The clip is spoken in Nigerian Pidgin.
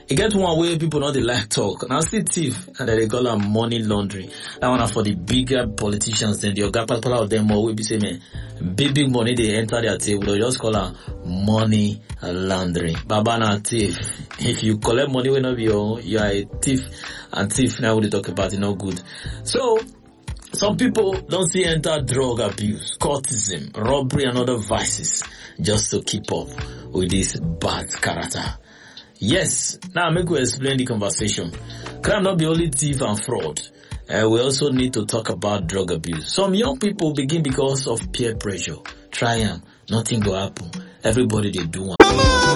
e get one way people not dey like talk. Now see thief and they call am money laundering. That one are for the bigger politicians than the oga patapata of them all will be say man big money they enter their table. They just call am money laundering. Baba na thief. If you collect money when not be your own, you are a thief, and thief now we talk about it not good. So some people don't see enter drug abuse, cultism, robbery and other vices just to keep up with this bad character. Yes, now make we explain the conversation. Crime not be only thief and fraud. We also need to talk about drug abuse. Some young people begin because of peer pressure. Try am, nothing go happen. Everybody they do one.